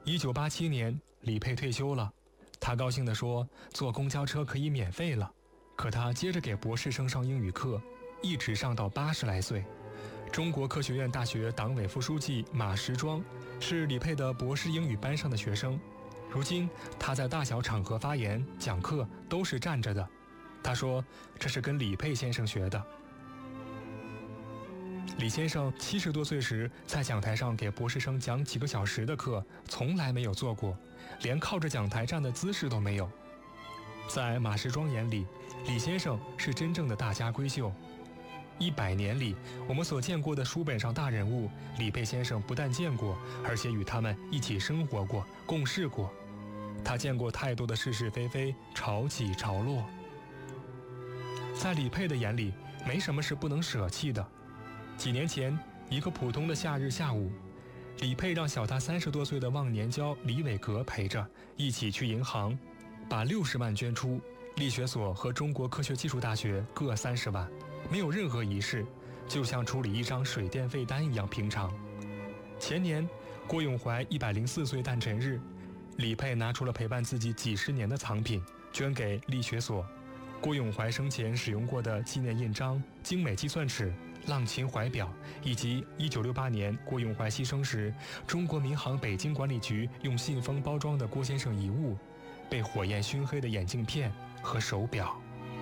1987年，李佩退休了，他高兴地说坐公交车可以免费了。可他接着给博士生上英语课，一直上到80来岁。中国科学院大学党委副书记马时庄是李佩的博士英语班上的学生。如今他在大小场合发言讲课都是站着的。他说这是跟李佩先生学的。李先生70多岁时在讲台上给博士生讲几个小时的课，从来没有坐过，连靠着讲台站的姿势都没有。在马时庄眼里，李先生是真正的大家闺秀。100年里，我们所见过的书本上大人物，李佩先生不但见过，而且与他们一起生活过，共事过。他见过太多的是是非非，潮起潮落。在李佩的眼里，没什么是不能舍弃的。几年前，一个普通的夏日下午，李佩让小他30多岁的忘年交李伟格陪着一起去银行，把60万捐出，力学所和中国科学技术大学各30万，没有任何仪式，就像处理一张水电费单一样平常。前年，郭永怀104岁诞辰日，李佩拿出了陪伴自己几十年的藏品，捐给力学所。郭永怀生前使用过的纪念印章、精美计算尺、浪琴怀表，以及1968年郭永怀牺牲时，中国民航北京管理局用信封包装的郭先生遗物，被火焰熏黑的眼镜片和手表。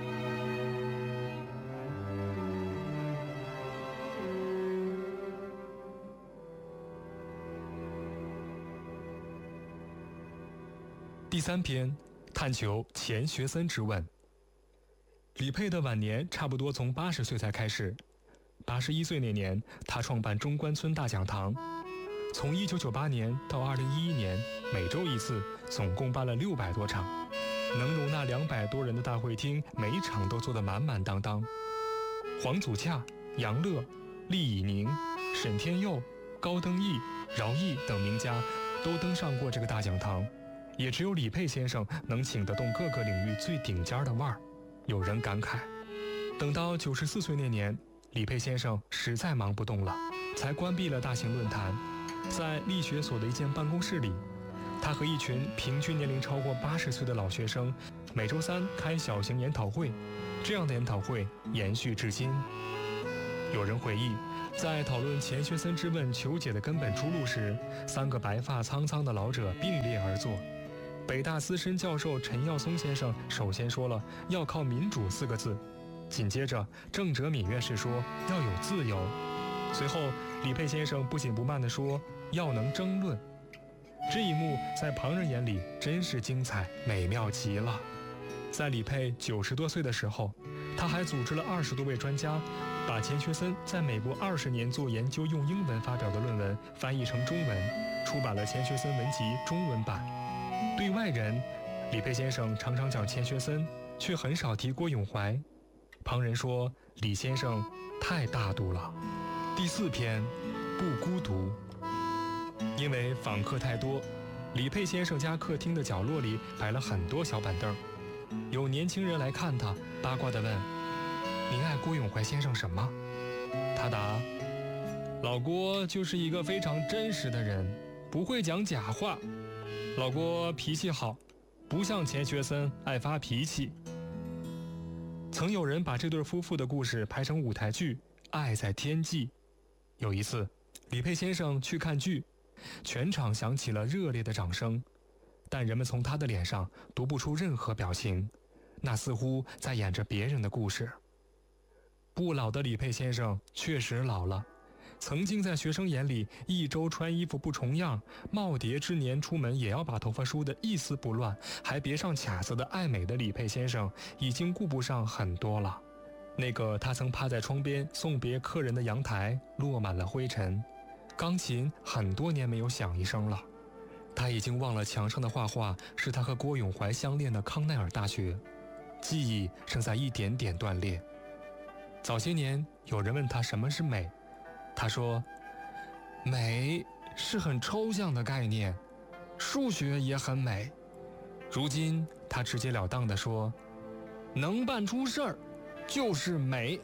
第3篇，探求钱学森之问。李佩的晚年差不多从80岁才开始。81岁那年，他创办中关村大讲堂，从1998年到2011年，每周一次，总共办了600多场，能容纳200多人的大会厅，每一场都坐得满满当当。黄祖洽、杨乐、厉以宁、沈天佑、高登义、饶毅等名家都登上过这个大讲堂，也只有李佩先生能请得动各个领域最顶尖的腕儿。有人感慨，等到94岁那年，李佩先生实在忙不动了，才关闭了大型论坛。在力学所的一间办公室里，他和一群平均年龄超过80岁的老学生每周3开小型研讨会，这样的研讨会延续至今。有人回忆，在讨论钱学森之问求解的根本出路时，3个白发苍苍的老者并列而坐。北大资深教授陈耀松先生首先说了要靠民主4个字，紧接着郑哲敏院士说要有自由，随后李佩先生不紧不慢地说要能争论。这一幕在旁人眼里真是精彩美妙极了。在李佩90多岁的时候，他还组织了20多位专家，把钱学森在美国20年做研究用英文发表的论文翻译成中文，出版了钱学森文集中文版。对外人，李佩先生常常讲钱学森，却很少提郭永怀。旁人说李先生太大度了。第4篇，不孤独。因为访客太多，李佩先生家客厅的角落里摆了很多小板凳，有年轻人来看他，八卦地问：您爱郭永怀先生什么？他答：老郭就是一个非常真实的人，不会讲假话。老郭脾气好，不像钱学森爱发脾气。曾有人把这对夫妇的故事拍成舞台剧《爱在天际》。有一次，李佩先生去看剧，全场响起了热烈的掌声，但人们从他的脸上读不出任何表情，那似乎在演着别人的故事。不老的李佩先生确实老了，曾经在学生眼里1周穿衣服不重样，耄耋之年出门也要把头发梳得一丝不乱，还别上卡子的爱美的李佩先生，已经顾不上很多了。那个他曾趴在窗边送别客人的阳台落满了灰尘，钢琴很多年没有响一声了。他已经忘了墙上的画画是他和郭永怀相恋的康奈尔大学，记忆正在一点点断裂。早些年有人问他什么是美，他说美是很抽象的概念，数学也很美。如今他直截了当地说，能办出事儿就是美。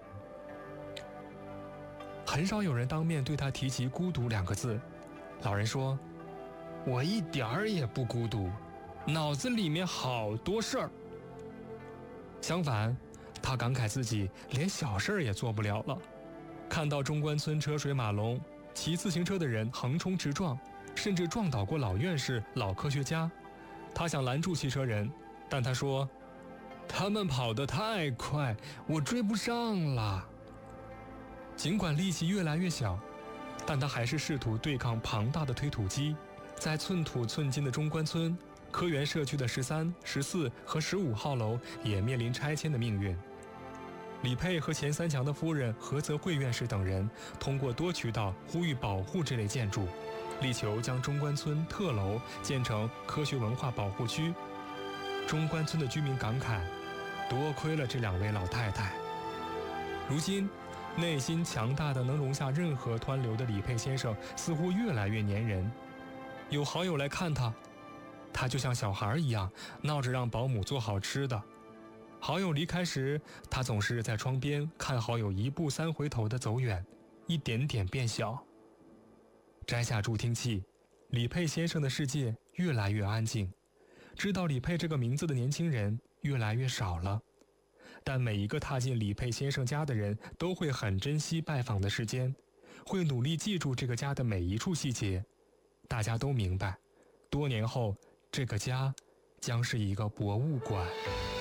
很少有人当面对他提及孤独2个字。老人说， 我一点儿也不孤独，脑子里面好多事儿。相反，他感慨自己连小事儿也做不了了。看到中关村车水马龙，骑自行车的人横冲直撞，甚至撞倒过老院士、老科学家。他想拦住汽车人，但他说：“他们跑得太快，我追不上了。”尽管力气越来越小，但他还是试图对抗庞大的推土机。在寸土寸金的中关村，科园社区的13、14和15号楼也面临拆迁的命运。李佩和钱三强的夫人何泽慧院士等人通过多渠道呼吁保护这类建筑，力求将中关村特楼建成科学文化保护区。中关村的居民感慨，多亏了这2位老太太。如今，内心强大的能容下任何湍流的李佩先生似乎越来越粘人。有好友来看他，他就像小孩一样闹着让保姆做好吃的。好友离开时，他总是在窗边看好友1步3回头的走远，一点点变小。摘下助听器，李佩先生的世界越来越安静。知道李佩这个名字的年轻人越来越少了，但每一个踏进李佩先生家的人都会很珍惜拜访的时间，会努力记住这个家的每一处细节。大家都明白，多年后这个家将是一个博物馆。